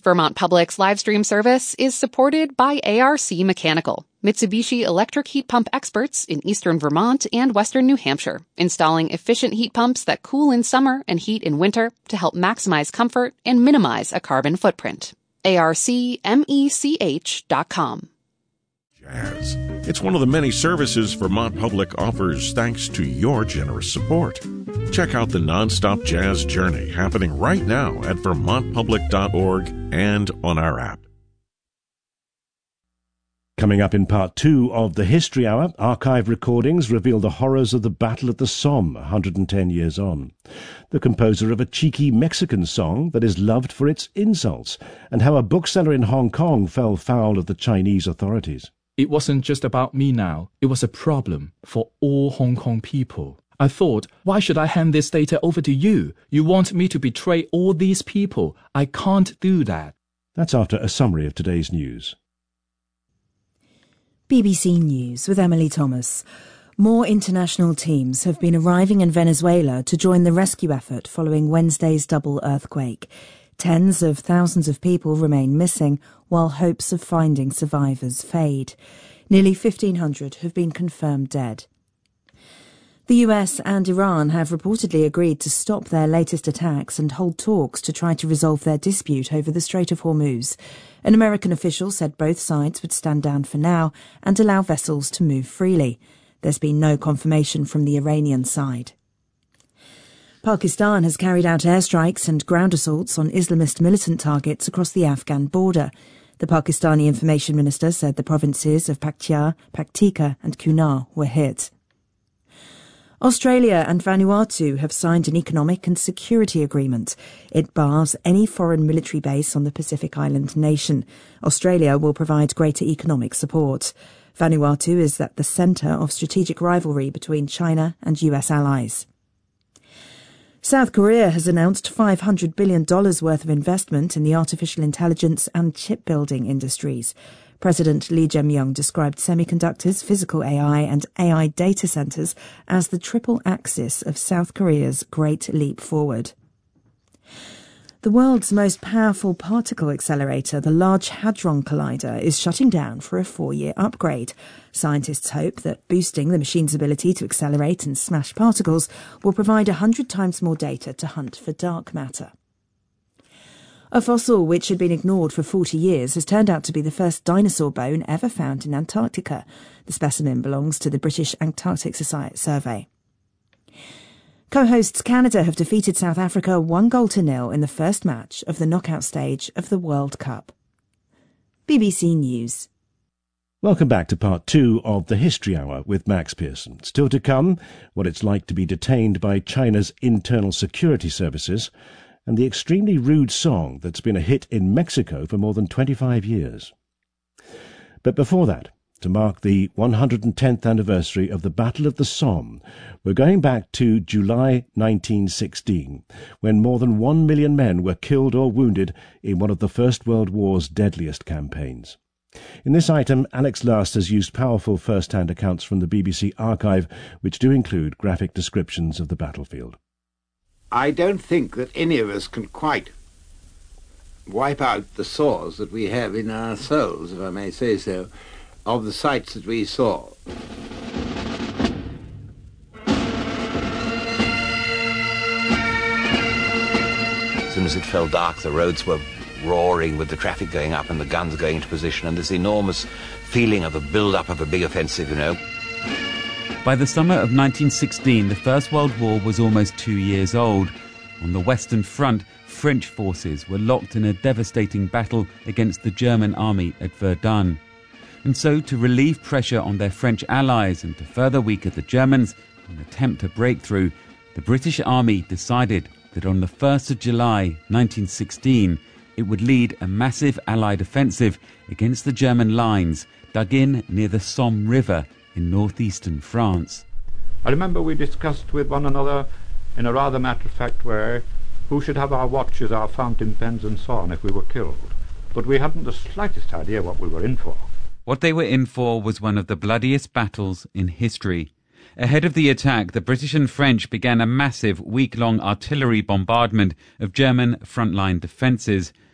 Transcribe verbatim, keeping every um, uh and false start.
Vermont Public's live stream service is supported by A R C Mechanical, Mitsubishi electric heat pump experts in eastern Vermont and western New Hampshire, installing efficient heat pumps that cool in summer and heat in winter to help maximize comfort and minimize a carbon footprint. A R C mech dot com. Jazz. It's one of the many services Vermont Public offers thanks to your generous support. Check out the Nonstop Jazz Journey happening right now at vermont public dot org and on our app. Coming up in part two of the History Hour, archive recordings reveal the horrors of the Battle of the Somme one hundred ten years on. The composer of a cheeky Mexican song that is loved for its insults, and how a bookseller in Hong Kong fell foul of the Chinese authorities. It wasn't just about me now. It was a problem for all Hong Kong people. I thought, why should I hand this data over to you? You want me to betray all these people. I can't do that. That's after a summary of today's news. B B C News with Emily Thomas. More international teams have been arriving in Venezuela to join the rescue effort following Wednesday's double earthquake. Tens of thousands of people remain missing, while hopes of finding survivors fade. Nearly fifteen hundred have been confirmed dead. The U S and Iran have reportedly agreed to stop their latest attacks and hold talks to try to resolve their dispute over the Strait of Hormuz. An American official said both sides would stand down for now and allow vessels to move freely. There's been no confirmation from the Iranian side. Pakistan has carried out airstrikes and ground assaults on Islamist militant targets across the Afghan border. The Pakistani information minister said the provinces of Paktia, Paktika and Kunar were hit. Australia and Vanuatu have signed an economic and security agreement. It bars any foreign military base on the Pacific island nation. Australia will provide greater economic support. Vanuatu is at the centre of strategic rivalry between China and U S allies. South Korea has announced five hundred billion dollars worth of investment in the artificial intelligence and chip-building industries. President Lee Jae-myung described semiconductors, physical A I and A I data centres as the triple axis of South Korea's Great Leap Forward. The world's most powerful particle accelerator, the Large Hadron Collider, is shutting down for a four-year upgrade. Scientists hope that boosting the machine's ability to accelerate and smash particles will provide a hundred times more data to hunt for dark matter. A fossil which had been ignored for forty years has turned out to be the first dinosaur bone ever found in Antarctica. The specimen belongs to the British Antarctic Society Survey. Co-hosts Canada have defeated South Africa one goal to nil in the first match of the knockout stage of the World Cup. B B C News. Welcome back to part two of the History Hour with Max Pearson. Still to come, what it's like to be detained by China's internal security services, and the extremely rude song that's been a hit in Mexico for more than twenty-five years. But before that, to mark the one hundred tenth anniversary of the Battle of the Somme, we're going back to July nineteen sixteen, when more than one million men were killed or wounded in one of the First World War's deadliest campaigns. In this item, Alex Last has used powerful first-hand accounts from the B B C archive, which do include graphic descriptions of the battlefield. I don't think that any of us can quite wipe out the sores that we have in our souls, if I may say so, of the sights that we saw. As soon as it fell dark, the roads were roaring with the traffic going up and the guns going into position, and this enormous feeling of the build-up of a big offensive, you know. By the summer of nineteen sixteen, the First World War was almost two years old. On the Western Front, French forces were locked in a devastating battle against the German army at Verdun. And so, to relieve pressure on their French allies and to further weaken the Germans and attempt a breakthrough, the British Army decided that on the first of July nineteen sixteen, it would lead a massive Allied offensive against the German lines dug in near the Somme River in northeastern France. I remember we discussed with one another in a rather matter-of-fact way who should have our watches, our fountain pens and so on if we were killed. But we hadn't the slightest idea what we were in for. What they were in for was one of the bloodiest battles in history. Ahead of the attack, the British and French began a massive week-long artillery bombardment of German frontline defences.